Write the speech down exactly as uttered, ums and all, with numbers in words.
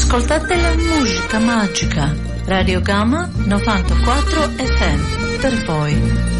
Ascoltate la musica magica. Radio Gamma novantaquattro F M per voi.